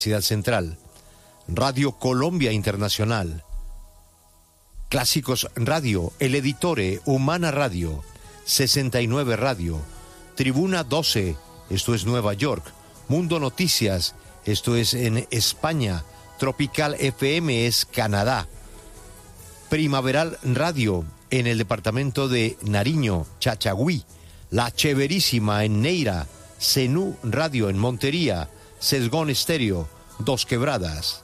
Ciudad Central, Radio Colombia Internacional, Clásicos Radio, El Editore, Humana Radio, 69 Radio, Tribuna 12, esto es Nueva York, Mundo Noticias, esto es en España, Tropical FM es Canadá, Primaveral Radio en el departamento de Nariño, Chachagüí, La Cheverísima en Neira, Zenú Radio en Montería, Sesgón Estéreo, Dos Quebradas.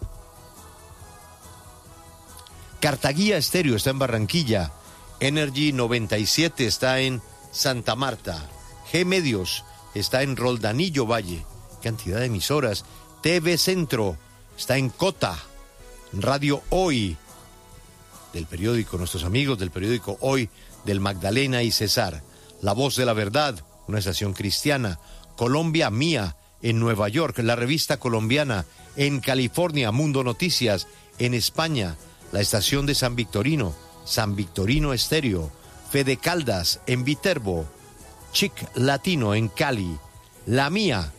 Cartaguía Estéreo está en Barranquilla, Energy 97 está en Santa Marta, G Medios está en Roldanillo Valle, cantidad de emisoras, TV Centro está en Cota, Radio Hoy, del periódico, nuestros amigos del periódico Hoy, del Magdalena y Cesar, La Voz de la Verdad, una estación cristiana, Colombia Mía, en Nueva York, la revista colombiana, en California, Mundo Noticias, en España, la estación de San Victorino Estéreo, Fede Caldas, en Viterbo, Chic Latino, en Cali, La Mía,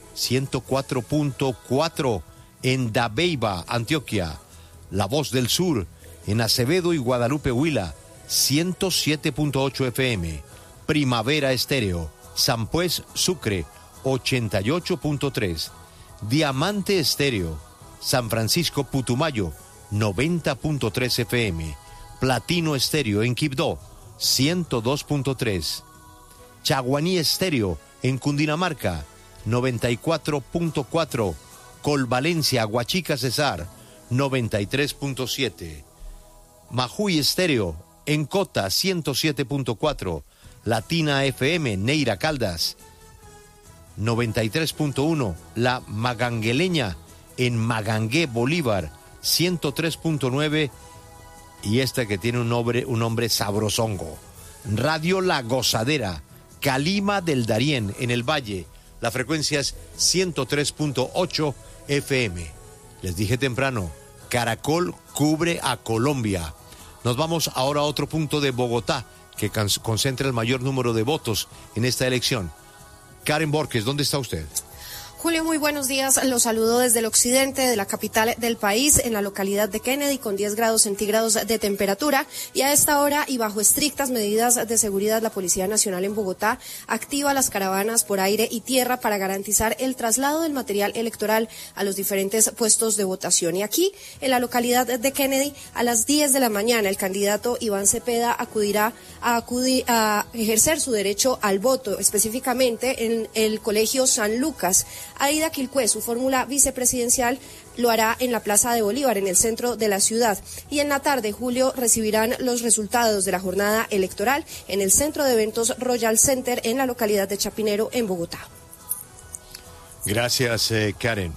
104.4, en Dabeiba, Antioquia, La Voz del Sur, en Acevedo y Guadalupe Huila, 107.8 FM, Primavera Estéreo, Sampués, Sucre, 88.3, Diamante Estéreo, San Francisco Putumayo, 90.3 FM, Platino Estéreo en Quibdó, 102.3, Chaguaní Estéreo en Cundinamarca, 94.4, Colvalencia, Huachica Cesar, 93.7, Majuy Estéreo en Cota, 107.4, Latina FM, Neira Caldas, 93.1, La Magangueleña en Magangué, Bolívar, 103.9, y esta que tiene un nombre sabrosongo, Radio La Gozadera, Calima del Darién en el Valle, la frecuencia es 103.8 FM. Les dije temprano, Caracol cubre a Colombia. Nos vamos ahora a otro punto de Bogotá que concentra el mayor número de votos en esta elección. Karen Borges, ¿dónde está usted? Julio, muy buenos días. Los saludo desde el occidente de la capital del país, en la localidad de Kennedy, con 10 grados centígrados de temperatura. Y a esta hora, y bajo estrictas medidas de seguridad, la Policía Nacional en Bogotá activa las caravanas por aire y tierra para garantizar el traslado del material electoral a los diferentes puestos de votación. Y aquí, en la localidad de Kennedy, a las 10 de la mañana, el candidato Iván Cepeda acudirá a ejercer su derecho al voto, específicamente en el Colegio San Lucas. Aida Quilcué, su fórmula vicepresidencial, lo hará en la Plaza de Bolívar, en el centro de la ciudad. Y en la tarde, Julio, recibirán los resultados de la jornada electoral en el Centro de Eventos Royal Center, en la localidad de Chapinero, en Bogotá. Gracias, Karen.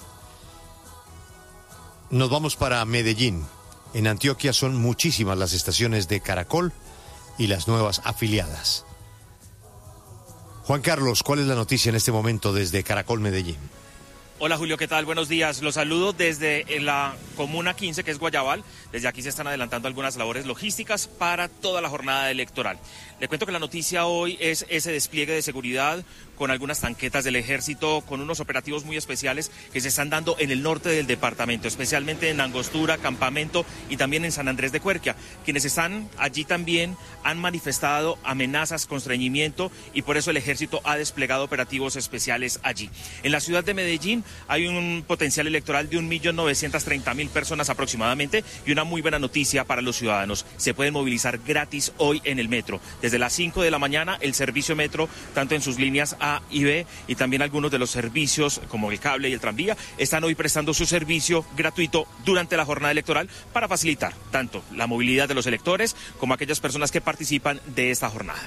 Nos vamos para Medellín. En Antioquia son muchísimas las estaciones de Caracol y las nuevas afiliadas. Juan Carlos, ¿cuál es la noticia en este momento desde Caracol, Medellín? Hola Julio, ¿qué tal? Buenos días. Los saludo desde la Comuna 15, que es Guayabal. Desde aquí se están adelantando algunas labores logísticas para toda la jornada electoral. Le cuento que la noticia hoy es ese despliegue de seguridad con algunas tanquetas del ejército, con unos operativos muy especiales que se están dando en el norte del departamento, especialmente en Angostura, Campamento y también en San Andrés de Cuerquia. Quienes están allí también han manifestado amenazas, constreñimiento, y por eso el ejército ha desplegado operativos especiales allí. En la ciudad de Medellín hay un potencial electoral de 1.930.000 personas aproximadamente, y una muy buena noticia para los ciudadanos: se pueden movilizar gratis hoy en el metro. Desde las 5 de la mañana el servicio metro, tanto en sus líneas A y B, y también algunos de los servicios como el cable y el tranvía, están hoy prestando su servicio gratuito durante la jornada electoral para facilitar tanto la movilidad de los electores como aquellas personas que participan de esta jornada.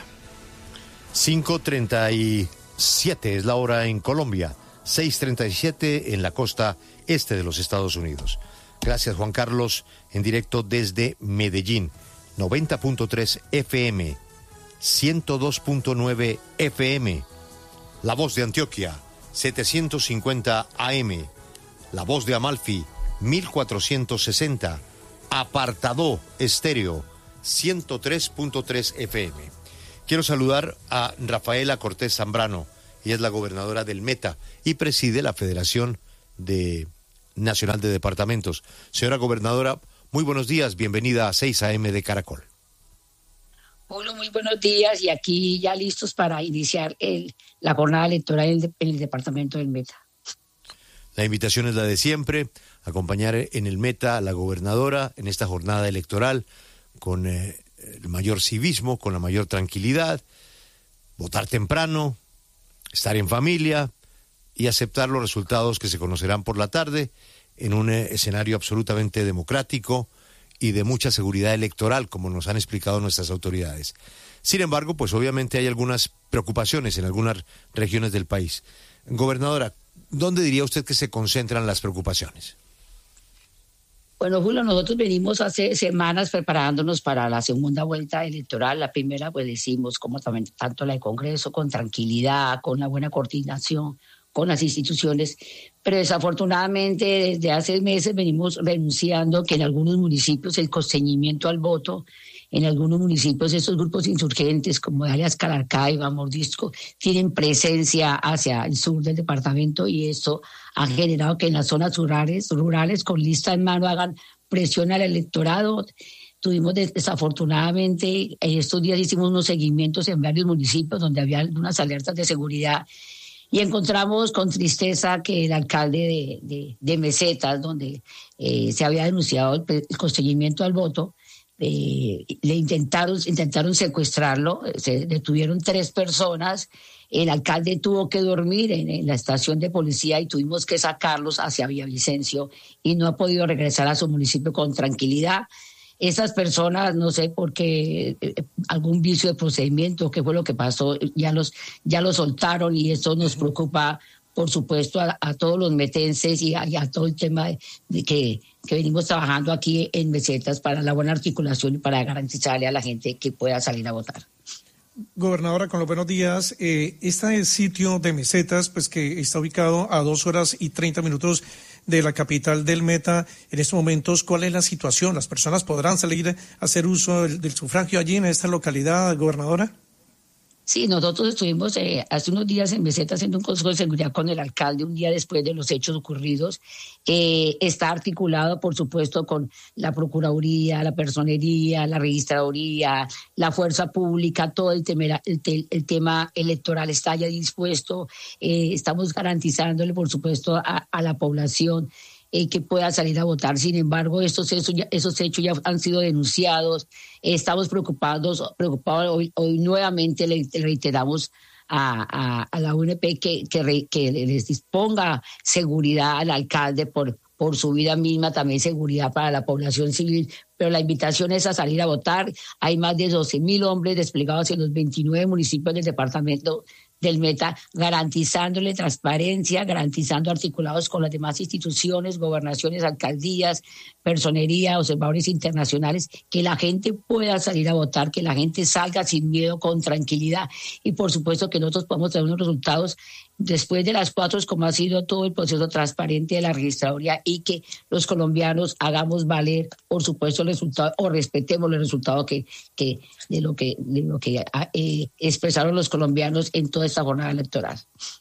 5:37 es la hora en Colombia, 6:37 en la costa este de los Estados Unidos. Gracias, Juan Carlos, en directo desde Medellín. 90.3 FM, 102.9 FM. La Voz de Antioquia, 750 AM. La Voz de Amalfi, 1460. Apartado Estéreo, 103.3 FM. Quiero saludar a Rafaela Cortés Zambrano. Ella es la gobernadora del Meta y preside la Federación de Nacional de Departamentos. Señora gobernadora, muy buenos días, bienvenida a 6 AM de Caracol. Hola, muy buenos días, y aquí ya listos para iniciar la jornada electoral en el departamento del Meta. La invitación es la de siempre, acompañar en el Meta a la gobernadora en esta jornada electoral con el mayor civismo, con la mayor tranquilidad, votar temprano, estar en familia y aceptar los resultados que se conocerán por la tarde en un escenario absolutamente democrático y de mucha seguridad electoral, como nos han explicado nuestras autoridades. Sin embargo, pues obviamente hay algunas preocupaciones en algunas regiones del país. Gobernadora, ¿dónde diría usted que se concentran las preocupaciones? Bueno, Julio, nosotros venimos hace semanas preparándonos para la segunda vuelta electoral. La primera, pues decimos, como también tanto la de Congreso, con tranquilidad, con una buena coordinación con las instituciones, pero desafortunadamente desde hace meses venimos denunciando que en algunos municipios el constreñimiento al voto, en algunos municipios estos grupos insurgentes como Alias Calarcaiba, Mordisco, tienen presencia hacia el sur del departamento, y esto ha generado que en las zonas rurales con lista en mano hagan presión al electorado. Tuvimos desafortunadamente, estos días hicimos unos seguimientos en varios municipios donde había algunas alertas de seguridad, y encontramos con tristeza que el alcalde de Mesetas, donde se había denunciado el constreñimiento al voto, le intentaron secuestrarlo, se detuvieron 3 personas, el alcalde tuvo que dormir en la estación de policía y tuvimos que sacarlos hacia Villavicencio, y no ha podido regresar a su municipio con tranquilidad. Esas personas, no sé por qué, algún vicio de procedimiento, qué fue lo que pasó, ya los soltaron, y esto nos preocupa, por supuesto, a todos los metenses y a todo el tema de que venimos trabajando aquí en Mesetas para la buena articulación y para garantizarle a la gente que pueda salir a votar. Gobernadora, con los buenos días. Este sitio de Mesetas, pues que está ubicado a 2 horas y 30 minutos de la capital del Meta, en estos momentos, ¿cuál es la situación? ¿Las personas podrán salir a hacer uso del sufragio allí en esta localidad, gobernadora? Sí, nosotros estuvimos hace unos días en Mesetas haciendo un consejo de seguridad con el alcalde un día después de los hechos ocurridos. Está articulado, por supuesto, con la Procuraduría, la Personería, la Registraduría, la Fuerza Pública, todo el tema electoral está ya dispuesto. Estamos garantizándole, por supuesto, a la población que pueda salir a votar. Sin embargo, esos hechos ya han sido denunciados. Estamos preocupados. Hoy nuevamente le reiteramos a la UNP que les disponga seguridad al alcalde por su vida misma, también seguridad para la población civil, pero la invitación es a salir a votar. Hay más de 12.000 hombres desplegados en los 29 municipios del departamento del Meta, garantizándole transparencia, garantizando articulados con las demás instituciones, gobernaciones, alcaldías, personería, observadores internacionales, que la gente pueda salir a votar, que la gente salga sin miedo, con tranquilidad, y por supuesto que nosotros podamos tener unos resultados después de las 4, como ha sido todo el proceso transparente de la registraduría, y que los colombianos hagamos valer, por supuesto, el resultado, o respetemos el resultado de lo que expresaron los colombianos en toda esta jornada electoral.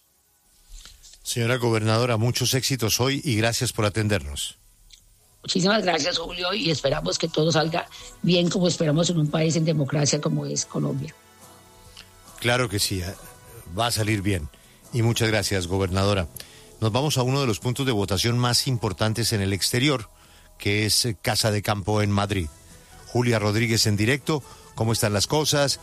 Señora gobernadora, muchos éxitos hoy y gracias por atendernos. Muchísimas gracias, Julio, y esperamos que todo salga bien, como esperamos en un país en democracia como es Colombia. Claro que sí, va a salir bien. Y muchas gracias, gobernadora. Nos vamos a uno de los puntos de votación más importantes en el exterior, que es Casa de Campo en Madrid. Julia Rodríguez en directo. ¿Cómo están las cosas?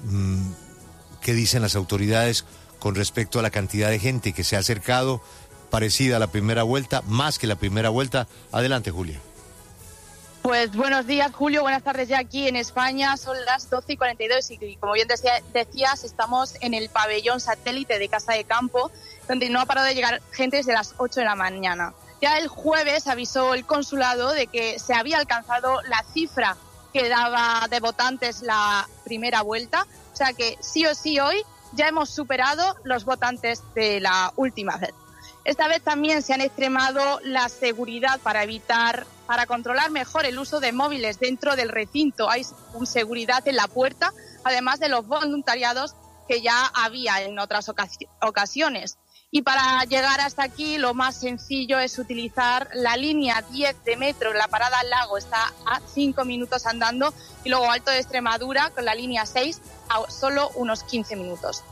¿Qué dicen las autoridades con respecto a la cantidad de gente que se ha acercado, parecida a la primera vuelta, más que la primera vuelta? Adelante, Julia. Pues buenos días, Julio, buenas tardes ya aquí en España, son las 12:42 y como bien decías, estamos en el pabellón satélite de Casa de Campo, donde no ha parado de llegar gente desde las 8 de la mañana. Ya el jueves avisó el consulado de que se había alcanzado la cifra que daba de votantes la primera vuelta, o sea que sí o sí hoy ya hemos superado los votantes de la última vez. Esta vez también se han extremado la seguridad para controlar mejor el uso de móviles dentro del recinto. Hay seguridad en la puerta, además de los voluntariados que ya había en otras ocasiones. Y para llegar hasta aquí, lo más sencillo es utilizar la línea 10 de metro. La parada al Lago está a 5 minutos andando y luego Alto de Extremadura con la línea 6 a solo unos 15 minutos.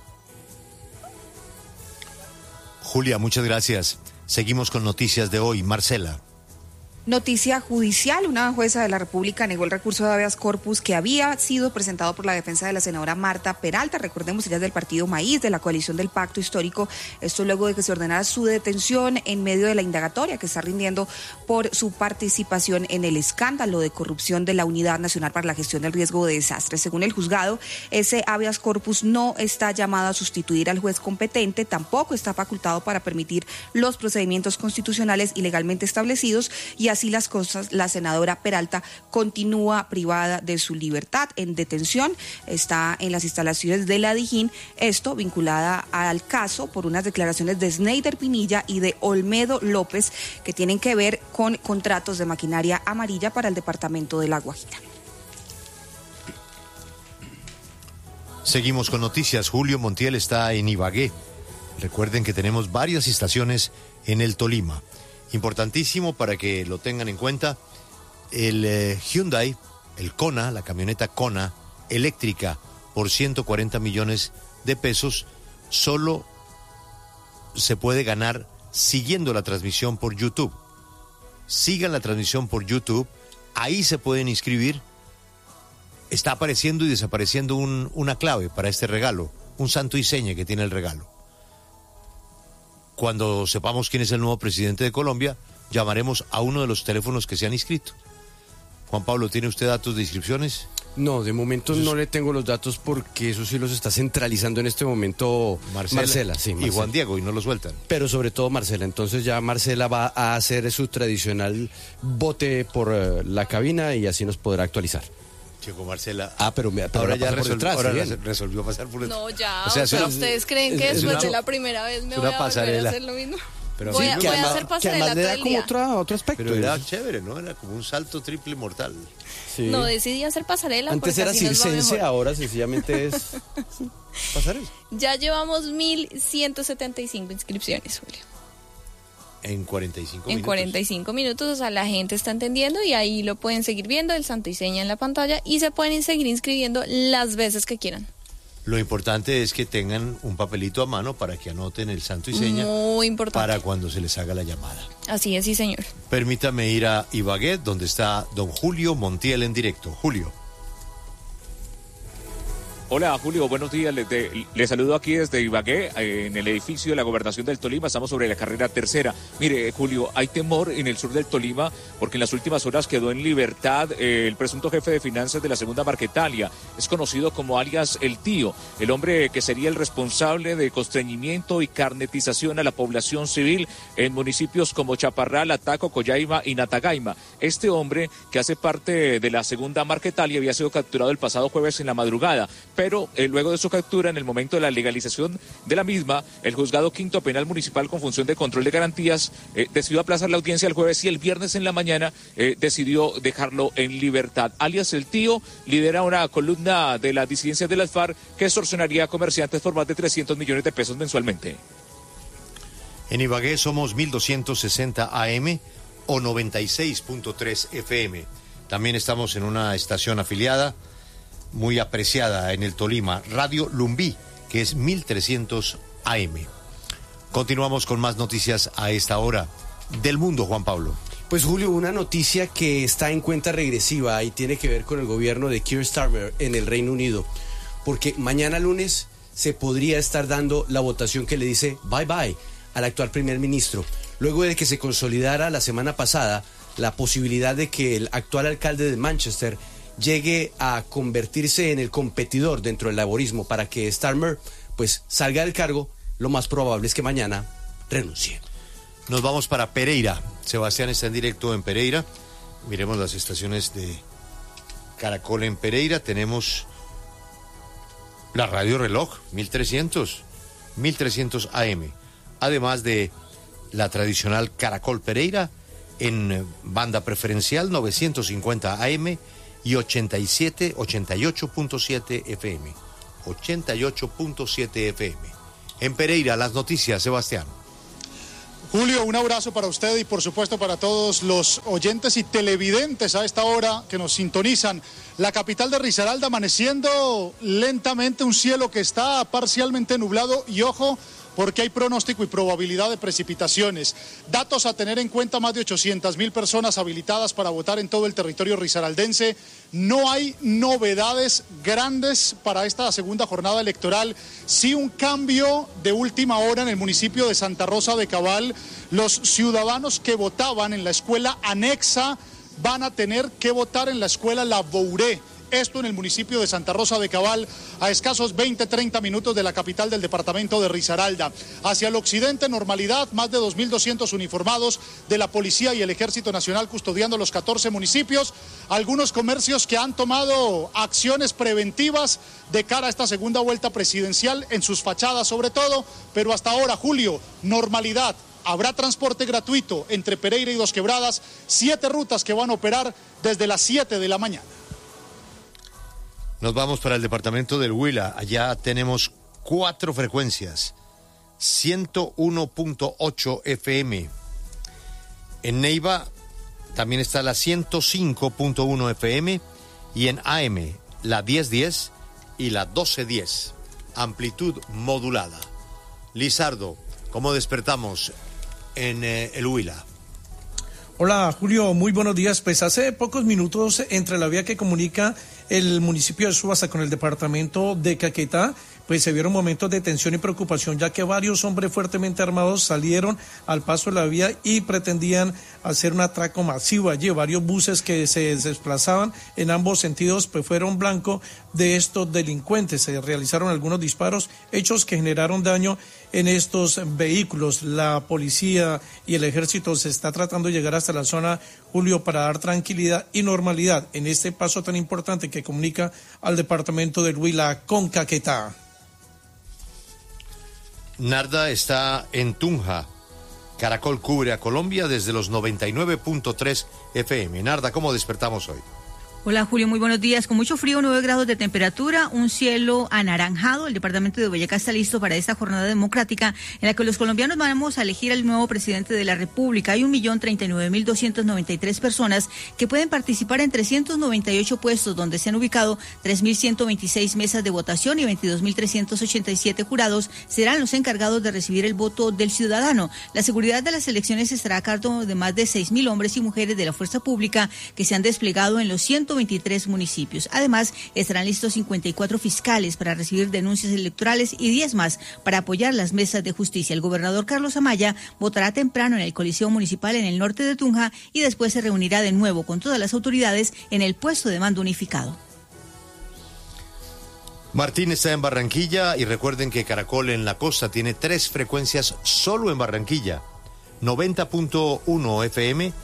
Julia, muchas gracias. Seguimos con noticias de hoy. Marcela. Noticia judicial, una jueza de la República negó el recurso de habeas corpus que había sido presentado por la defensa de la senadora Marta Peralta, recordemos, ella es del partido Maíz, de la coalición del Pacto Histórico, esto luego de que se ordenara su detención en medio de la indagatoria que está rindiendo por su participación en el escándalo de corrupción de la Unidad Nacional para la Gestión del Riesgo de Desastres. Según el juzgado, ese habeas corpus no está llamado a sustituir al juez competente, tampoco está facultado para permitir los procedimientos constitucionales y legalmente establecidos, y así las cosas, la senadora Peralta continúa privada de su libertad en detención, está en las instalaciones de la Dijín, esto vinculada al caso por unas declaraciones de Sneider Pinilla y de Olmedo López que tienen que ver con contratos de maquinaria amarilla para el departamento de La Guajira. Seguimos con noticias. Julio Montiel está en Ibagué. Recuerden que tenemos varias estaciones en el Tolima. Importantísimo para que lo tengan en cuenta, el Hyundai, el Kona, la camioneta Kona eléctrica por 140 millones de pesos, solo se puede ganar siguiendo la transmisión por YouTube. Sigan la transmisión por YouTube, ahí se pueden inscribir. Está apareciendo y desapareciendo una clave para este regalo, un santo y seña que tiene el regalo. Cuando sepamos quién es el nuevo presidente de Colombia, llamaremos a uno de los teléfonos que se han inscrito. Juan Pablo, ¿tiene usted datos de inscripciones? No, de momento no le tengo los datos porque eso sí los está centralizando en este momento Marcela, sí, y Juan Diego, y no lo sueltan. Pero sobre todo Marcela, entonces ya Marcela va a hacer su tradicional bote por la cabina y así nos podrá actualizar. Chico, Marcela. Pero ahora ya resolvió pasar por detrás. No, ya. O sea, ¿ustedes creen que después de la primera vez me voy a volver a hacer lo mismo? Pero voy a hacer pasarela todo el día. Otro aspecto. Pero era chévere, ¿no? Era como un salto triple mortal. Sí. No, decidí hacer pasarela. Antes era circense, ahora sencillamente es pasarela. Ya llevamos 1.175 inscripciones, Julio. En 45 minutos. En 45 minutos, o sea, la gente está entendiendo y ahí lo pueden seguir viendo, el santo y seña en la pantalla, y se pueden seguir inscribiendo las veces que quieran. Lo importante es que tengan un papelito a mano para que anoten el santo y seña. Muy importante. Para cuando se les haga la llamada. Así es, sí, señor. Permítame ir a Ibagué, donde está don Julio Montiel en directo. Julio. Hola Julio, buenos días. Les saludo aquí desde Ibagué, en el edificio de la Gobernación del Tolima. Estamos sobre la carrera tercera. Mire, Julio, hay temor en el sur del Tolima porque en las últimas horas quedó en libertad el presunto jefe de finanzas de la segunda Marquetalia. Es conocido como alias El Tío, el hombre que sería el responsable de constreñimiento y carnetización a la población civil en municipios como Chaparral, Ataco, Collaima y Natagaima. Este hombre, que hace parte de la segunda Marquetalia, había sido capturado el pasado jueves en la madrugada. Pero luego de su captura, en el momento de la legalización de la misma, el Juzgado Quinto Penal Municipal con función de control de garantías decidió aplazar la audiencia el jueves y el viernes en la mañana decidió dejarlo en libertad. Alias El Tío lidera una columna de la disidencia de las FARC que extorsionaría a comerciantes por más de 300 millones de pesos mensualmente. En Ibagué somos 1260 AM o 96.3 FM. También estamos en una estación afiliada muy apreciada en el Tolima, Radio Lumbí, que es 1300 AM. Continuamos con más noticias a esta hora del mundo, Juan Pablo. Pues Julio, una noticia que está en cuenta regresiva y tiene que ver con el gobierno de Keir Starmer en el Reino Unido, porque mañana lunes se podría estar dando la votación que le dice bye bye al actual primer ministro, luego de que se consolidara la semana pasada la posibilidad de que el actual alcalde de Manchester llegue a convertirse en el competidor dentro del laborismo para que Starmer pues salga del cargo. Lo más probable es que mañana renuncie. Nos vamos para Pereira. Sebastián está en directo en Pereira. Miremos las estaciones de Caracol en Pereira. Tenemos la Radio Reloj 1300 AM, además de la tradicional Caracol Pereira en banda preferencial 950 AM y 88.7 FM. 88.7 FM. En Pereira, las noticias, Sebastián. Julio, un abrazo para usted y por supuesto para todos los oyentes y televidentes a esta hora que nos sintonizan. La capital de Risaralda amaneciendo lentamente, un cielo que está parcialmente nublado y ojo, porque hay pronóstico y probabilidad de precipitaciones. Datos a tener en cuenta: más de 800,000 personas habilitadas para votar en todo el territorio risaraldense. No hay novedades grandes para esta segunda jornada electoral. Sí, un cambio de última hora en el municipio de Santa Rosa de Cabal. Los ciudadanos que votaban en la escuela anexa van a tener que votar en la escuela La Bouré. Esto en el municipio de Santa Rosa de Cabal, a escasos 20-30 minutos de la capital del departamento de Risaralda. Hacia el occidente, normalidad, más de 2.200 uniformados de la Policía y el Ejército Nacional custodiando los 14 municipios. Algunos comercios que han tomado acciones preventivas de cara a esta segunda vuelta presidencial, en sus fachadas sobre todo, pero hasta ahora, Julio, normalidad. Habrá transporte gratuito entre Pereira y Dos Quebradas, 7 rutas que van a operar desde las 7 de la mañana. Nos vamos para el departamento del Huila. Allá tenemos 4 frecuencias. 101.8 FM. En Neiva también está la 105.1 FM. Y en AM, la 1010 y la 1210. Amplitud modulada. Lizardo, ¿cómo despertamos en el Huila? Hola Julio, muy buenos días. Pues hace pocos minutos, entre la vía que comunica el municipio de Suaza con el departamento de Caquetá, pues se vieron momentos de tensión y preocupación, ya que varios hombres fuertemente armados salieron al paso de la vía y pretendían hacer un atraco masivo allí. Varios buses que se desplazaban en ambos sentidos pues fueron blanco de estos delincuentes. Se realizaron algunos disparos, hechos que generaron daño en estos vehículos. La policía y el ejército se está tratando de llegar hasta la zona, Julio, para dar tranquilidad y normalidad en este paso tan importante que comunica al departamento del Huila con Caquetá. Narda está en Tunja. Caracol cubre a Colombia desde los 99.3 FM. Narda, ¿cómo despertamos hoy? Hola Julio, muy buenos días. Con mucho frío, 9 grados de temperatura, un cielo anaranjado. El departamento de Boyacá está listo para esta jornada democrática en la que los colombianos vamos a elegir al nuevo presidente de la República. Hay 1.039.293 personas que pueden participar en 398 puestos donde se han ubicado 3.126 mesas de votación y 22.387 jurados serán los encargados de recibir el voto del ciudadano. La seguridad de las elecciones estará a cargo de más de 6.000 hombres y mujeres de la fuerza pública que se han desplegado en los 123 municipios. Además, estarán listos 54 fiscales para recibir denuncias electorales y 10 más para apoyar las mesas de justicia. El gobernador Carlos Amaya votará temprano en el Coliseo Municipal en el norte de Tunja y después se reunirá de nuevo con todas las autoridades en el puesto de mando unificado. Martín está en Barranquilla y recuerden que Caracol en la costa tiene 3 frecuencias solo en Barranquilla: 90.1 FM,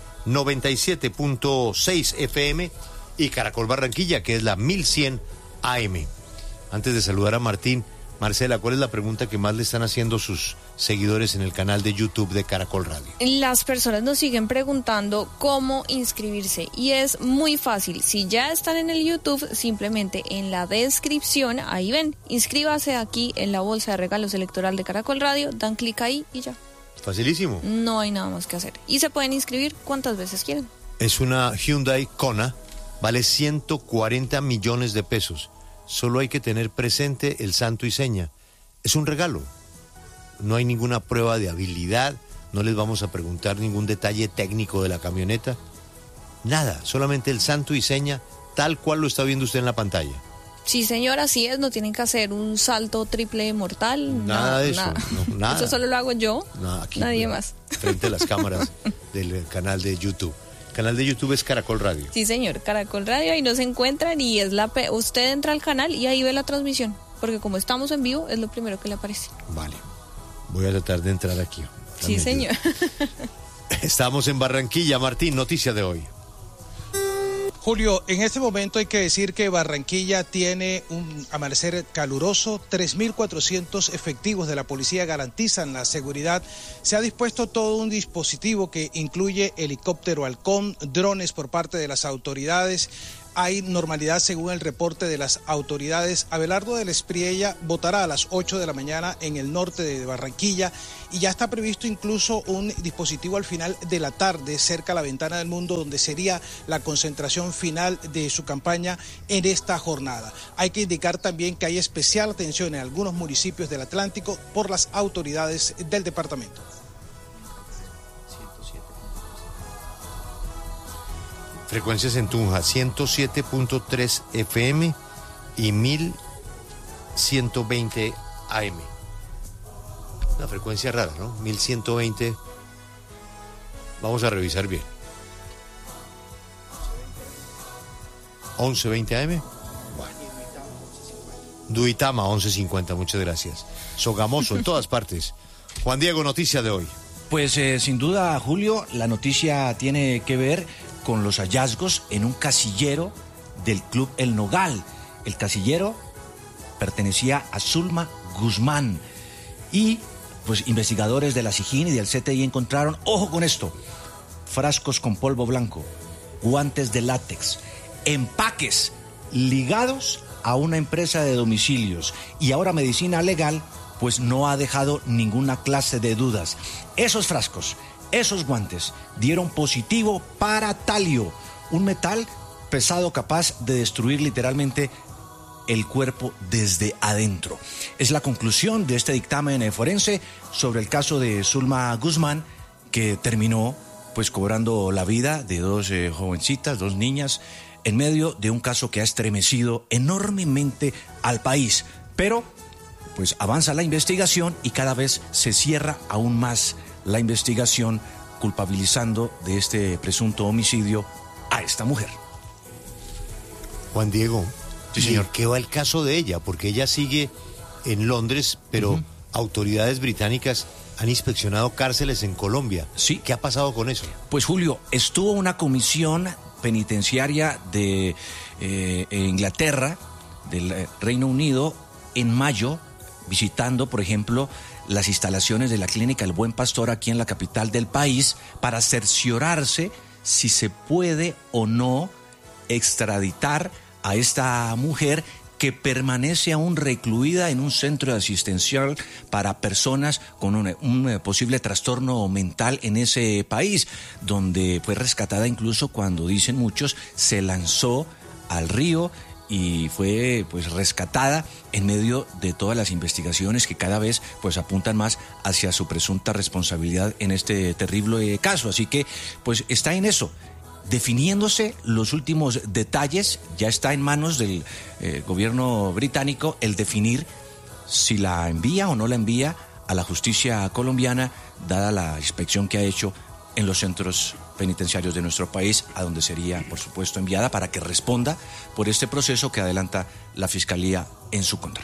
97.6 FM y Caracol Barranquilla, que es la 1100 AM. Antes de saludar a Martín, Marcela, ¿cuál es la pregunta que más le están haciendo sus seguidores en el canal de YouTube de Caracol Radio? Las personas nos siguen preguntando cómo inscribirse y es muy fácil. Si ya están en el YouTube, simplemente en la descripción, ahí ven, inscríbase aquí en la bolsa de regalos electoral de Caracol Radio, dan clic ahí y ya. Facilísimo. No hay nada más que hacer. Y se pueden inscribir cuantas veces quieran. Es una Hyundai Kona, vale 140 millones de pesos. Solo hay que tener presente el santo y seña. Es un regalo. No hay ninguna prueba de habilidad, no les vamos a preguntar ningún detalle técnico de la camioneta. Nada, solamente el santo y seña, tal cual lo está viendo usted en la pantalla. Sí, señor, así es, no tienen que hacer un salto triple mortal. Nada de eso, nada. No, nada. Eso solo lo hago yo, aquí, nadie más. Frente a las cámaras del canal de YouTube. El canal de YouTube es Caracol Radio. Sí, señor, Caracol Radio, ahí nos encuentran y es usted entra al canal y ahí ve la transmisión, porque como estamos en vivo, es lo primero que le aparece. Vale, voy a tratar de entrar aquí. Sí, señor. Estamos en Barranquilla. Martín, noticia de hoy. Julio, en este momento hay que decir que Barranquilla tiene un amanecer caluroso, 3.400 efectivos de la policía garantizan la seguridad. Se ha dispuesto todo un dispositivo que incluye helicóptero halcón, drones por parte de las autoridades. hay normalidad según el reporte de las autoridades. Abelardo del Espriella votará a las 8 de la mañana en el norte de Barranquilla y ya está previsto incluso un dispositivo al final de la tarde cerca a la Ventana del Mundo, donde sería la concentración final de su campaña en esta jornada. Hay que indicar también que hay especial atención en algunos municipios del Atlántico por las autoridades del departamento. Frecuencias en Tunja, 107.3 FM y 1120 AM. Una frecuencia rara, ¿no? 1120. Vamos a revisar bien. 1120 AM. Bueno. Duitama, 1150, muchas gracias. Sogamoso, en todas partes. Juan Diego, noticia de hoy. Pues sin duda, Julio, la noticia tiene que ver con los hallazgos en un casillero del Club El Nogal. El casillero pertenecía a Zulma Guzmán y pues investigadores de la SIJIN y del CTI encontraron, ojo con esto, frascos con polvo blanco, guantes de látex, empaques ligados a una empresa de domicilios, y ahora Medicina Legal pues no ha dejado ninguna clase de dudas. Esos frascos, esos guantes dieron positivo para talio, un metal pesado capaz de destruir literalmente el cuerpo desde adentro. Es la conclusión de este dictamen forense sobre el caso de Zulma Guzmán, que terminó pues cobrando la vida de dos jovencitas, dos niñas, en medio de un caso que ha estremecido enormemente al país. Pero pues avanza la investigación y cada vez se cierra aún más la investigación, culpabilizando de este presunto homicidio a esta mujer. Juan Diego, sí, señor, ¿qué va el caso de ella? Porque ella sigue en Londres, pero autoridades británicas han inspeccionado cárceles en Colombia. Sí. ¿Qué ha pasado con eso? Pues Julio, estuvo una comisión penitenciaria de Inglaterra, del Reino Unido, en mayo, visitando, por ejemplo, las instalaciones de la Clínica El Buen Pastor aquí en la capital del país, para cerciorarse si se puede o no extraditar a esta mujer que permanece aún recluida en un centro asistencial para personas con un posible trastorno mental en ese país, donde fue rescatada incluso cuando, dicen muchos, se lanzó al río y fue pues rescatada en medio de todas las investigaciones que cada vez pues apuntan más hacia su presunta responsabilidad en este terrible caso. Así que pues está en eso, definiéndose los últimos detalles. Ya está en manos del gobierno británico el definir si la envía o no la envía a la justicia colombiana, dada la inspección que ha hecho en los centros penitenciarios de nuestro país, a donde sería, por supuesto, enviada para que responda por este proceso que adelanta la Fiscalía en su contra.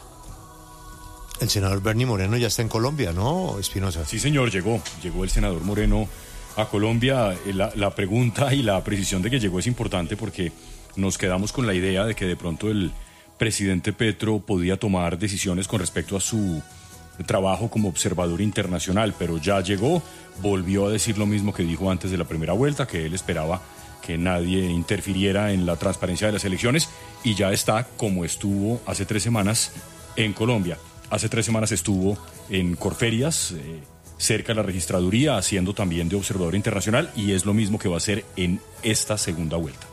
El senador Bernie Moreno ya está en Colombia, ¿no, Espinosa? Sí, señor, llegó el senador Moreno a Colombia. La pregunta y la precisión de que llegó es importante porque nos quedamos con la idea de que de pronto el presidente Petro podía tomar decisiones con respecto a su trabajo como observador internacional, pero ya llegó, volvió a decir lo mismo que dijo antes de la primera vuelta, que él esperaba que nadie interfiriera en la transparencia de las elecciones, y ya está como estuvo hace 3 semanas en Colombia. Hace 3 semanas estuvo en Corferias, cerca de la registraduría, haciendo también de observador internacional, y es lo mismo que va a hacer en esta segunda vuelta.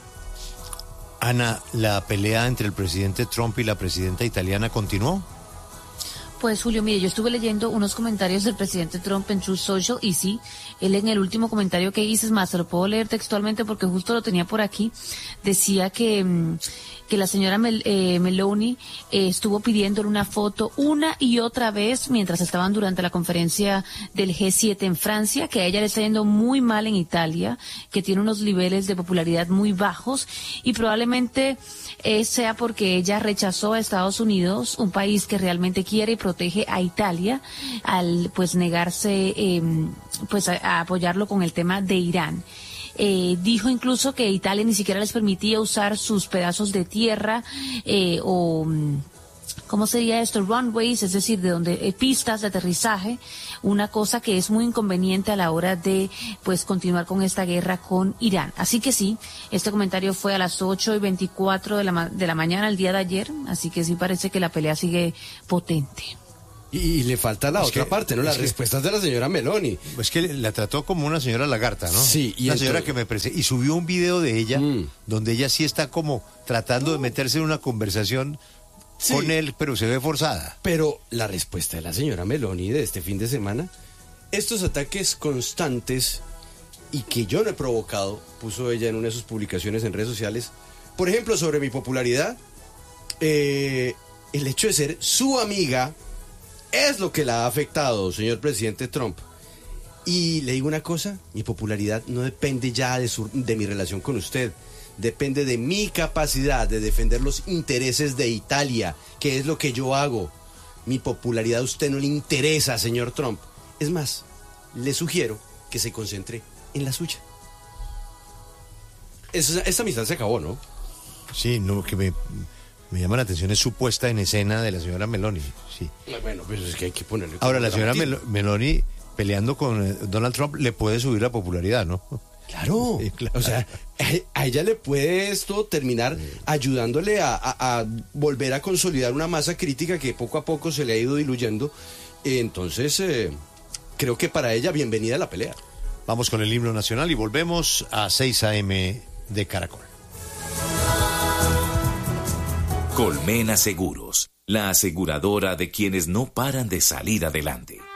Ana, ¿la pelea entre el presidente Trump y la presidenta italiana continuó? Pues Julio, mire, yo estuve leyendo unos comentarios del presidente Trump en Truth Social y sí, él en el último comentario que hice, es más, se lo puedo leer textualmente porque justo lo tenía por aquí, decía que la señora Meloni estuvo pidiéndole una foto una y otra vez mientras estaban durante la conferencia del G7 en Francia, que a ella le está yendo muy mal en Italia, que tiene unos niveles de popularidad muy bajos y probablemente sea porque ella rechazó a Estados Unidos, un país que realmente quiere y protege a Italia, al pues negarse pues a apoyarlo con el tema de Irán. Dijo incluso que Italia ni siquiera les permitía usar sus pedazos de tierra o ¿cómo sería esto? Runways, es decir, de donde pistas de aterrizaje, una cosa que es muy inconveniente a la hora de pues continuar con esta guerra con Irán. Así que sí, este comentario fue a las 8:24 de la mañana el día de ayer, así que sí parece que la pelea sigue potente. Y le falta la otra parte, ¿no? Las respuestas de la señora Meloni. Es que la trató como una señora lagarta, ¿no? Sí. Y una señora que me presentó. Y subió un video de ella, donde ella sí está como tratando de meterse en una conversación con él, pero se ve forzada. Pero la respuesta de la señora Meloni de este fin de semana, estos ataques constantes y que yo no he provocado, puso ella en una de sus publicaciones en redes sociales, por ejemplo, sobre mi popularidad, el hecho de ser su amiga es lo que la ha afectado, señor presidente Trump. Y le digo una cosa, mi popularidad no depende ya de mi relación con usted, depende de mi capacidad de defender los intereses de Italia, que es lo que yo hago. Mi popularidad a usted no le interesa, señor Trump. Es más, le sugiero que se concentre en la suya. Esta amistad se acabó, ¿no? Sí, no, que me llama la atención es su puesta en escena de la señora Meloni. Sí. Bueno, pues es que hay que ponerle... Ahora, la señora Meloni peleando con Donald Trump le puede subir la popularidad, ¿no? Claro. Sí, claro. O sea, a ella le puede esto terminar ayudándole a volver a consolidar una masa crítica que poco a poco se le ha ido diluyendo. Entonces, creo que para ella, bienvenida a la pelea. Vamos con el himno nacional y volvemos a 6 a.m. de Caracol. Colmena Seguros, la aseguradora de quienes no paran de salir adelante.